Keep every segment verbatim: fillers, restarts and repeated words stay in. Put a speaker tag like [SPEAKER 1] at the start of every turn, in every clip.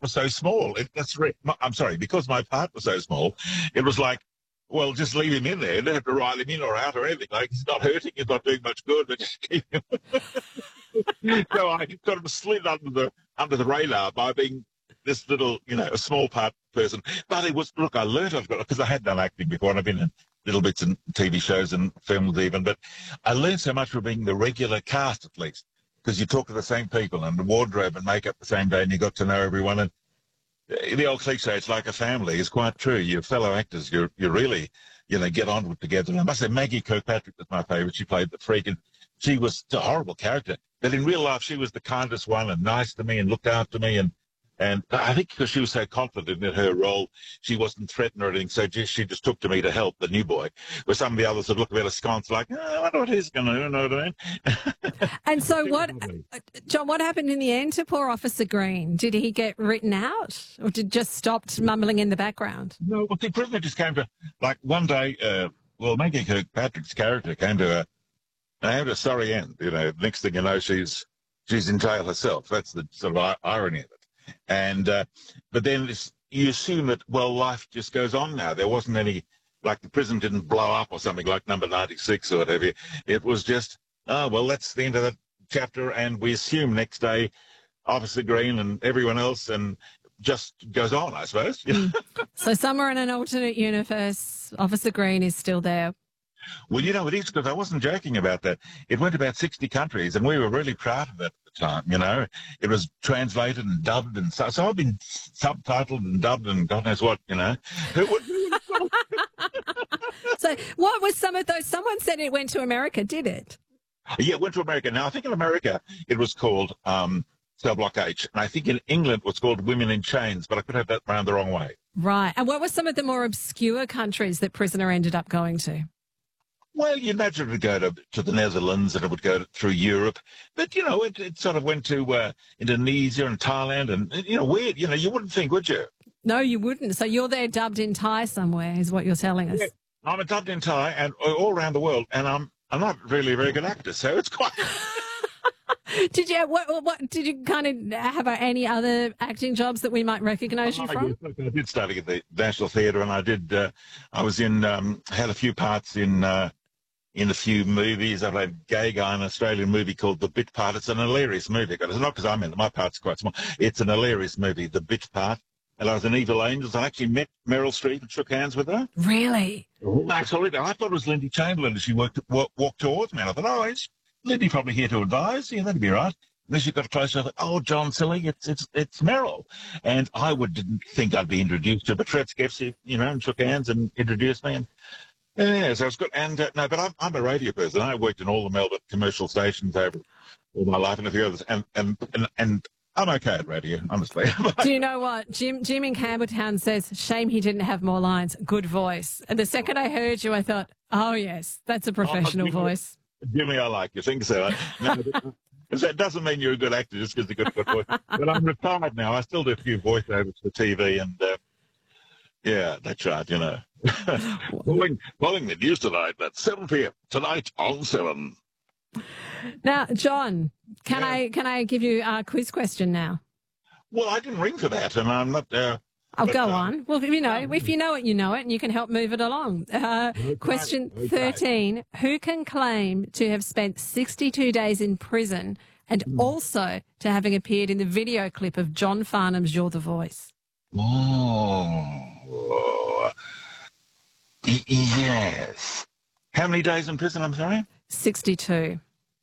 [SPEAKER 1] was so small. It, that's re- my, I'm sorry, because my part was so small, it was like, well, just leave him in there. You don't have to write him in or out or anything. Like, he's not hurting, he's not doing much good, but just keep him. So I sort of slid under the under the radar by being this little, you know, a small part person. But it was, look, I learned I've got, because I had done acting before, and I've been in little bits in T V shows and films even, but I learned so much from being the regular cast, at least, because you talk to the same people and the wardrobe and makeup the same day, and you got to know everyone. And the old cliche, it's like a family, is quite true. Your fellow actors, you you really, you know, get on with together. And I must say, Maggie Kirkpatrick was my favourite. She played the freak, and she was a horrible character. But in real life, she was the kindest one and nice to me and looked after me. And And I think because she was so confident in her role, she wasn't threatened or anything, so just, she just took to me to help the new boy. Where some of the others would look a bit askance, like, oh, I wonder what he's going to do, you know what I mean?
[SPEAKER 2] And so what, John, what happened in the end to poor Officer Green? Did he get written out or did just stopped mumbling in the background?
[SPEAKER 1] No, well, the prisoner just came to, like, one day, uh, well, Maggie Kirkpatrick's character came to a, came to a sorry end, you know. Next thing you know, she's she's in jail herself. That's the sort of irony of it. And, uh, but then it's, you assume that, well, life just goes on now. There wasn't any, like the prison didn't blow up or something like number ninety-six or whatever. It was just, oh, well, that's the end of that chapter. And we assume next day, Officer Green and everyone else and just goes on, I suppose.
[SPEAKER 2] Mm. So somewhere in an alternate universe, Officer Green is still there.
[SPEAKER 1] Well, you know, it is, because I wasn't joking about that. It went about sixty countries, and we were really proud of it at the time, you know. It was translated and dubbed, and so, so I've been subtitled and dubbed and God knows what, you know.
[SPEAKER 2] So what was some of those? Someone said it went to America, did it?
[SPEAKER 1] Yeah, it went to America. Now, I think in America it was called um, Cell Block H, and I think in England it was called Women in Chains, but I could have that round the wrong way.
[SPEAKER 2] Right. And what were some of the more obscure countries that Prisoner ended up going to?
[SPEAKER 1] Well, you imagine it would go to, to the Netherlands and it would go to, through Europe. But, you know, it, it sort of went to uh, Indonesia and Thailand and, you know, weird. You know, you wouldn't think, would you?
[SPEAKER 2] No, you wouldn't. So you're there dubbed in Thai somewhere is what you're telling us.
[SPEAKER 1] Yeah, I'm a dubbed in Thai and all around the world, and I'm I'm not really a very good actor, so it's quite...
[SPEAKER 2] Did you what, what did you kind of have any other acting jobs that we might recognise you from?
[SPEAKER 1] I did study at the National Theatre, and I did. Uh, I was in um, had a few parts in uh, in a few movies. I played a gay guy in an Australian movie called The Bit Part. It's an hilarious movie. It's not because I'm in it. My part's quite small. It's an hilarious movie, The Bit Part. And I was in Evil Angels. I actually met Meryl Streep and shook hands with her.
[SPEAKER 2] Really?
[SPEAKER 1] Oh, absolutely. I thought it was Lindy Chamberlain as she walked, walked, walked towards me. And I thought, oh, it's Lindy probably here to advise. Yeah, that'd be right. And then she got closer. I thought, oh, John Silly, it's it's it's Meryl. And I would didn't think I'd be introduced to her, but Fred Skepsy, you know, and shook hands and introduced me. And yeah, so it was good. And uh, no, but I'm, I'm a radio person. I worked in all the Melbourne commercial stations over all my life and a few others. And and and, and I'm okay at radio, honestly.
[SPEAKER 2] Do you know what? Jim Jim in Campbelltown says, shame he didn't have more lines. Good voice. And the second I heard you, I thought, oh, yes, that's a professional oh, Jimmy, voice.
[SPEAKER 1] Jimmy, I like you. Think so. No, that doesn't mean you're a good actor just because you've got a good voice. But I'm retired now. I still do a few voiceovers for T V. And, uh, yeah, that's right, you know. following, following the news tonight at seven p.m. tonight on seven.
[SPEAKER 2] Now, John, can
[SPEAKER 1] yeah.
[SPEAKER 2] I can I give you a quiz question now?
[SPEAKER 1] Well, I didn't ring for that, and I'm not... Uh,
[SPEAKER 2] I'll
[SPEAKER 1] but,
[SPEAKER 2] go
[SPEAKER 1] uh,
[SPEAKER 2] on. Well, you know, if you know it, you know it, and you can help move it along. Uh,
[SPEAKER 1] okay,
[SPEAKER 2] question
[SPEAKER 1] okay.
[SPEAKER 2] thirteen. Who can claim to have spent sixty-two days in prison and
[SPEAKER 1] mm.
[SPEAKER 2] also to having appeared in the video clip of John Farnham's You're the Voice?
[SPEAKER 1] Oh, y- yes. How many days in prison, I'm sorry?
[SPEAKER 2] sixty-two.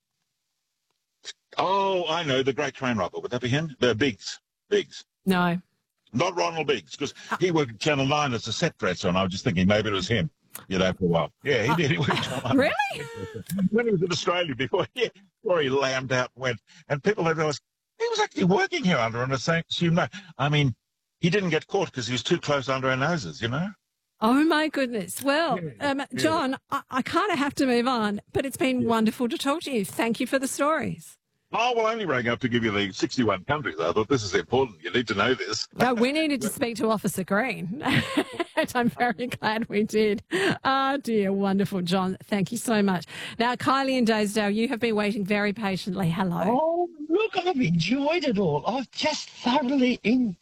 [SPEAKER 1] Oh, I know, the great train robber. Would that be him? The Biggs. Biggs.
[SPEAKER 2] No.
[SPEAKER 1] Not Ronald Biggs, because he worked at Channel nine as a set dresser, and I was just thinking maybe it was him, you know, for a while. Yeah, he did. He worked at Channel nine.
[SPEAKER 2] Really?
[SPEAKER 1] When he was in Australia before, yeah, before he lambed out and went. And people had realised he was actually working here under an assumed name. I mean, he didn't get caught because he was too close under our noses, you know?
[SPEAKER 2] Oh, my goodness. Well,
[SPEAKER 1] Yeah,
[SPEAKER 2] um,
[SPEAKER 1] yeah.
[SPEAKER 2] John, I, I kind of have to move on, but it's been wonderful to talk to you. Thank you for the stories.
[SPEAKER 1] Oh, well, I only rang up to give you the sixty-one countries. I thought this is important. You need to know this.
[SPEAKER 2] No, we needed to speak to Officer Green, and I'm very glad we did. Oh, dear, wonderful, John. Thank you so much. Now, Kylie and Daysdale, you have been waiting very patiently. Hello.
[SPEAKER 3] Oh, look, I've enjoyed it all. I've just thoroughly enjoyed